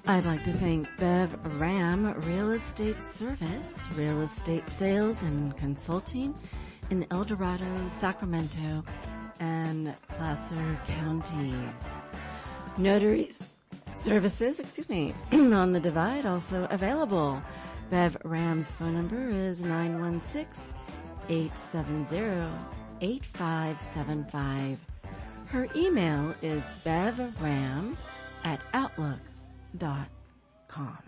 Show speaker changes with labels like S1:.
S1: I'd like to thank Bev Ram Real Estate Service, real estate sales and consulting in El Dorado, Sacramento, and Placer counties. Notary services, on the Divide also available. Bev Ram's phone number is 916-870-8575. Her email is bevram@outlook.com.